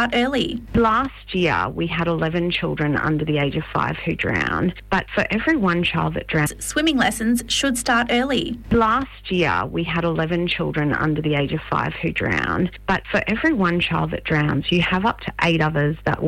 start early. Last year, we had 11 children under the age of 5 who drowned, but for every one child that drowns... Swimming lessons should start early. Last year, we had 11 children under the age of 5 who drowned, but for every one child that drowns, you have up to 8 others that